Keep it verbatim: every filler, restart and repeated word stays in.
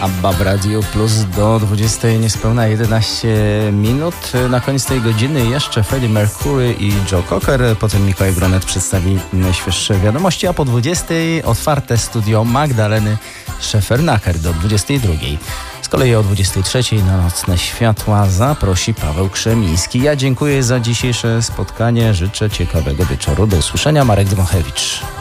ABBA w Radiu Plus do dwudziestej niespełna jedenaście minut. Na koniec tej godziny jeszcze Freddie Mercury i Joe Cocker. Potem Mikołaj Bronet przedstawi najświeższe wiadomości, a po dwudziestej otwarte studio Magdaleny Szefernacher do dwudziestej drugiej. Z kolei o dwudziestej trzeciej na Nocne Światła zaprosi Paweł Krzemiński. Ja dziękuję za dzisiejsze spotkanie. Życzę ciekawego wieczoru. Do usłyszenia. Marek Dmochewicz.